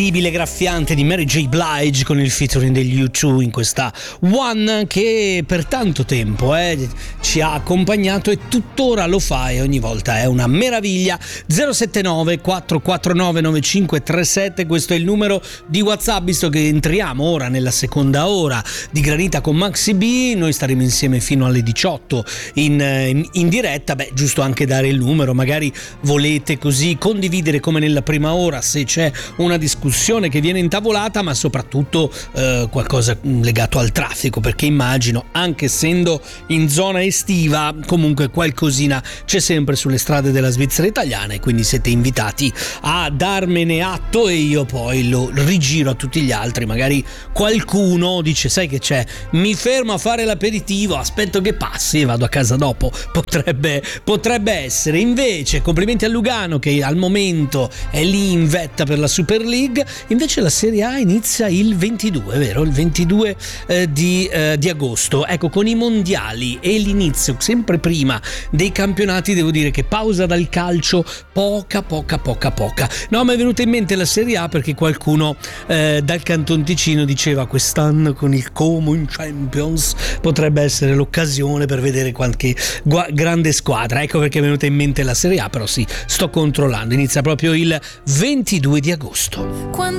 graffiante di Mary J. Blige con il featuring degli U2 in questa One, che per tanto tempo ci ha accompagnato e tuttora lo fa, e ogni volta è una meraviglia. 079 449 9537, questo è il numero di WhatsApp, visto che entriamo ora nella seconda ora di Granita con Maxi B. Noi staremo insieme fino alle 18 in diretta. Giusto anche dare il numero, magari volete così condividere come nella prima ora, se c'è una discussione che viene intavolata, ma soprattutto qualcosa legato al traffico, perché immagino, anche essendo in zona estiva, comunque qualcosina c'è sempre sulle strade della Svizzera italiana, e quindi siete invitati a darmene atto e io poi lo rigiro a tutti gli altri. Magari qualcuno dice: sai che c'è, mi fermo a fare l'aperitivo, aspetto che passi e vado a casa dopo. Potrebbe essere. Invece complimenti a Lugano, che al momento è lì in vetta per la Super League. Invece la Serie A inizia il 22, vero? Il 22 di agosto. Ecco, con i mondiali e l'inizio sempre prima dei campionati, devo dire che pausa dal calcio poca. No, mi è venuta in mente la Serie A perché qualcuno dal Canton Ticino diceva: quest'anno con il Como in Champions potrebbe essere l'occasione per vedere qualche grande squadra. Ecco perché è venuta in mente la Serie A, però sì, sto controllando, inizia proprio il 22 di agosto. Quando